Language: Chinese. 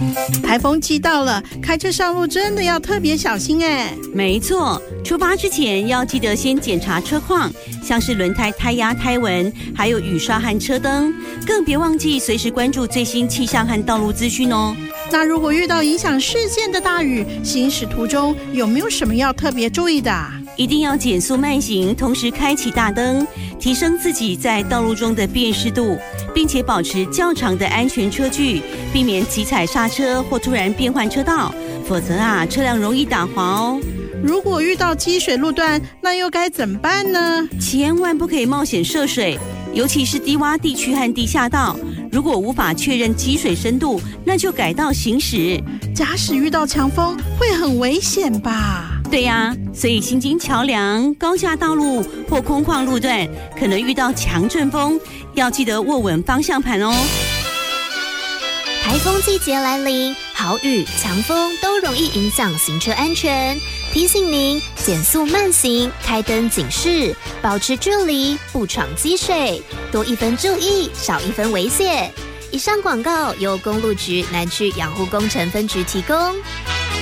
台风季到了，开车上路真的要特别小心哎。 没错，出发之前要记得先检查车况，像是轮胎胎压、胎纹，还有雨刷和车灯，更别忘记随时关注最新气象和道路资讯哦。 那如果遇到影响视线的大雨，行驶途中有没有什么要特别注意的啊？ 一定要减速慢行，同时开启大灯，提升自己在道路中的辨识度，并且保持较长的安全车距，避免急踩刹车或突然变换车道，否则车辆容易打滑哦。 如果遇到积水路段，那又该怎么办呢？ 千万不可以冒险涉水，尤其是低洼地区和地下道。如果无法确认积水深度，那就改道行驶。 假使遇到强风，会很危险吧？ 对呀，所以行经桥梁、高架道路或空旷路段，可能遇到强阵风，要记得握稳方向盘哦。 台风季节来临，豪雨、强风都容易影响行车安全。提醒您减速慢行，开灯警示，保持距离，不闯积水，多一分注意，少一分危险。以上广告由公路局南区养护工程分局提供。